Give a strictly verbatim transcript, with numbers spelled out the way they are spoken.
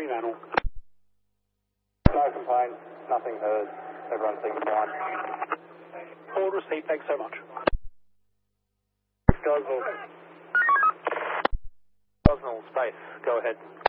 green and all. No complaints, nothing heard. Everyone seems fine. Forward received, thanks so much. Gosnell. Gosnell, space, go ahead.